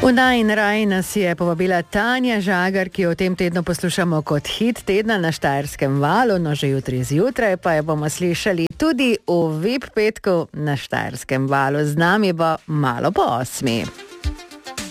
V najin raj nas je povabila Tanja Žagar, ki jo v tem tednu poslušamo kot hit tedna na Štajerskem valu, no že jutri zjutraj pa jo bomo slišali tudi v VIP petku na Štajerskem valu. Z nami bo malo po 8.